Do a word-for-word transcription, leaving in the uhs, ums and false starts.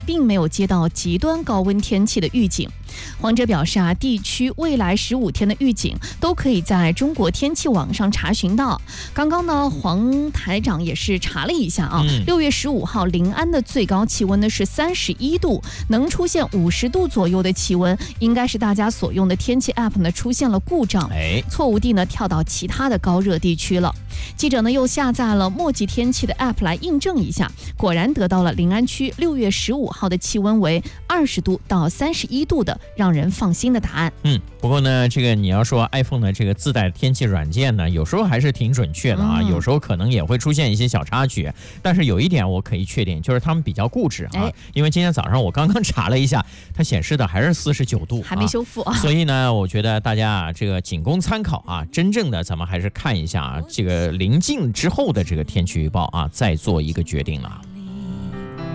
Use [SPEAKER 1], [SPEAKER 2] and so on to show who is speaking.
[SPEAKER 1] 并没有接到极端高温天气的预警。黄哲表示啊，地区未来十五天的预警都可以在中国天气网上查询到。刚刚呢，黄台长也是查了一下啊，六、嗯、月十五号临安的最高气温呢是三十一度，能出现五十度左右的气温，应该是大家所用的天气 App 呢出现了故障，哎，错误地呢跳到其他的高热地区了。记者呢又下载了墨迹天气的 App 来印证一下，果然得到了临安区六月十五号的气温为二十度到三十一度的让人放心的答案。
[SPEAKER 2] 嗯，不过呢，这个你要说 iPhone 的这个自带天气软件呢，有时候还是挺准确的啊，嗯、有时候可能也会出现一些小插曲。但是有一点我可以确定，就是他们比较固执啊。哎、因为今天早上我刚刚查了一下，它显示的还是四十九度，
[SPEAKER 1] 还没修复啊。
[SPEAKER 2] 所以呢，我觉得大家啊，这个仅供参考啊。真正的咱们还是看一下啊，这个临近之后的这个天气预报啊，再做一个决定了。